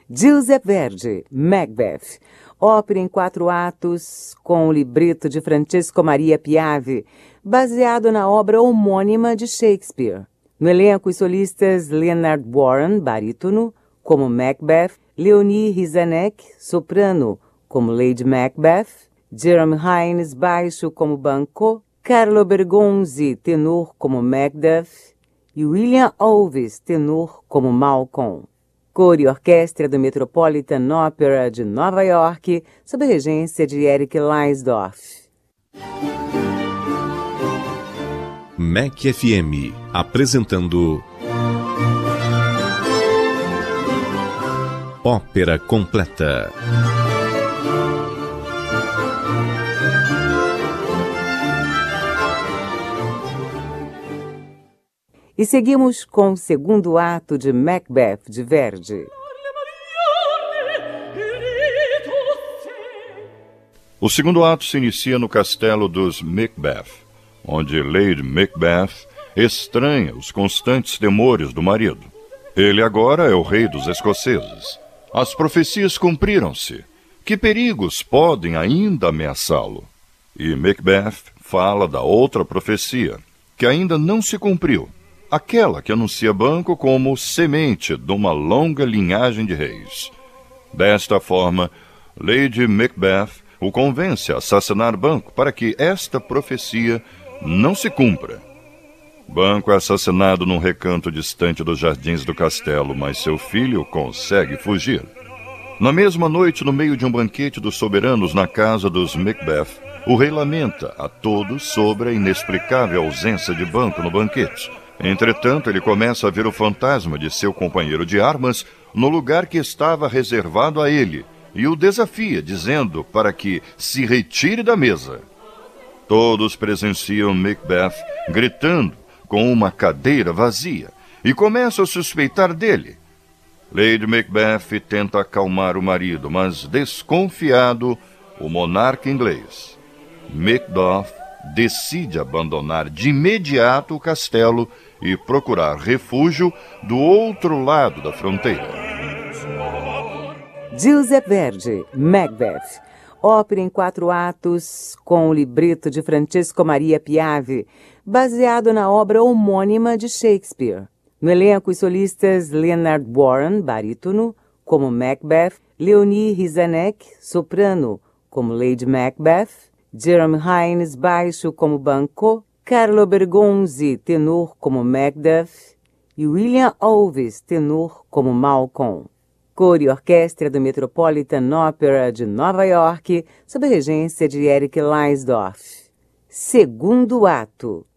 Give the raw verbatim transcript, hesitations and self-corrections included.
Giuseppe Verdi, Macbeth, ópera em quatro atos com o libreto de Francesco Maria Piave, baseado na obra homônima de Shakespeare. No elenco, os solistas Leonard Warren, barítono, como Macbeth, Leonie Rizanek, soprano, como Lady Macbeth, Jeremy Hines, baixo, como Banquo, Carlo Bergonzi, tenor, como Macduff, e William Alves, tenor, como Malcolm. Coro e orquestra do Metropolitan Opera de Nova York, sob a regência de Eric Leisdorf. M E C F M, apresentando Ópera Completa. E seguimos com o segundo ato de Macbeth, de Verdi. O segundo ato se inicia no castelo dos Macbeth, onde Lady Macbeth estranha os constantes temores do marido. Ele agora é o rei dos escoceses. As profecias cumpriram-se. Que perigos podem ainda ameaçá-lo? E Macbeth fala da outra profecia, que ainda não se cumpriu. Aquela que anuncia Banquo como semente de uma longa linhagem de reis. Desta forma, Lady Macbeth o convence a assassinar Banquo para que esta profecia não se cumpra. Banquo é assassinado num recanto distante dos jardins do castelo, mas seu filho consegue fugir. Na mesma noite, no meio de um banquete dos soberanos na casa dos Macbeth, o rei lamenta a todos sobre a inexplicável ausência de Banquo no banquete. Entretanto, ele começa a ver o fantasma de seu companheiro de armas no lugar que estava reservado a ele e o desafia, dizendo para que se retire da mesa. Todos presenciam Macbeth gritando com uma cadeira vazia e começam a suspeitar dele. Lady Macbeth tenta acalmar o marido, mas desconfiado, o monarca inglês, Macduff, decide abandonar de imediato o castelo e procurar refúgio do outro lado da fronteira. Giuseppe Verdi, Macbeth, ópera em quatro atos com o libreto de Francesco Maria Piave, baseado na obra homônima de Shakespeare. No elenco, os solistas Leonard Warren, barítono, como Macbeth, Leonie Rizanek, soprano, como Lady Macbeth, Jeremy Hines, baixo, como Banquo, Carlo Bergonzi, tenor, como Macduff, e William Alves, tenor, como Malcolm. Coro e orquestra do Metropolitan Opera de Nova York, sob a regência de Eric Leisdorf. Segundo ato.